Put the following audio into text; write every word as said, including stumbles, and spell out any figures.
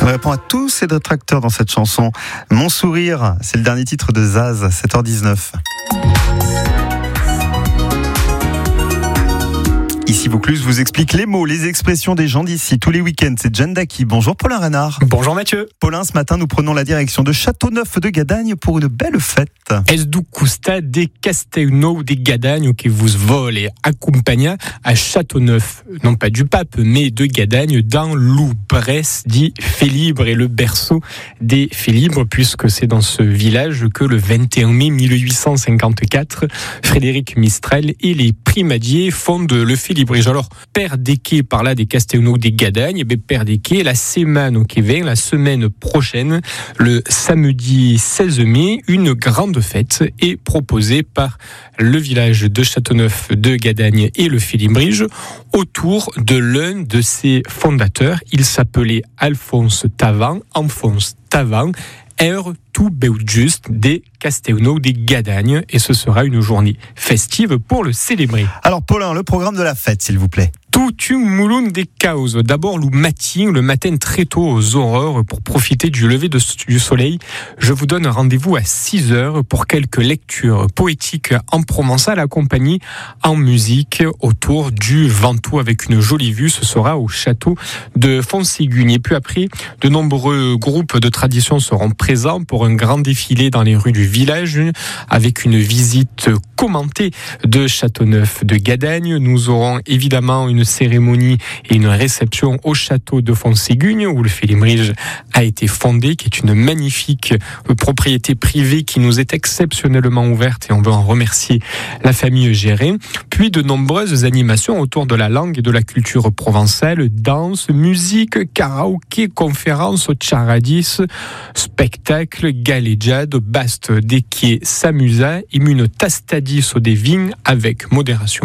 On répond à tous ces détracteurs dans cette chanson. Mon sourire, c'est le dernier titre de Zaz, sept heures dix-neuf. Ici Vaucluse vous explique les mots, les expressions des gens d'ici tous les week-ends. C'est Jeanne Daki. Bonjour Paulin Renard. Bonjour Mathieu. Paulin, ce matin nous prenons la direction de Châteauneuf de Gadagne pour une belle fête. Es du custa de Castelnau de Gadagne que vous volez accompagna à Châteauneuf, non pas du pape, mais de Gadagne, dans l'Oubresse dit Félibre et le berceau des Félibres, puisque c'est dans ce village que le vingt et un mai mille huit cent cinquante-quatre, Frédéric Mistral et les Primadiers fondent le Félibre. Alors, Père Desquets par là des Castelnau des Gadagne, ben Père Desquets, la semaine qui vient, la semaine prochaine, le samedi seize mai, une grande fête est proposée par le village de Châteauneuf de Gadagne et le Félibrige autour de l'un de ses fondateurs. Il s'appelait Alphonse Tavan, Alphonse Tavan, Air tout beau juste des Castelnau des Gadagne, et ce sera une journée festive pour le célébrer. Alors Paulin, le programme de la fête, s'il vous plaît. Tout un moulon des causes. D'abord le matin, le matin très tôt aux aurores pour profiter du lever de, du soleil. Je vous donne rendez-vous à six heures pour quelques lectures poétiques en provençal accompagnées en musique autour du Ventoux avec une jolie vue. Ce sera au château de Fontségugne. Et puis après, de nombreux groupes de tradition seront présents pour un grand défilé dans les rues du village avec une visite commentée de Châteauneuf de Gadagne. Nous aurons évidemment une cérémonie et une réception au château de Fontségugne où le Félibrige a été fondé, qui est une magnifique propriété privée qui nous est exceptionnellement ouverte et on veut en remercier la famille Gérin. Puis de nombreuses animations autour de la langue et de la culture provençale, danse, musique, karaoké, conférences, charadis, spectacles, galéjades, baste, Desquets s'amusa, et une tastadis des vignes avec modération.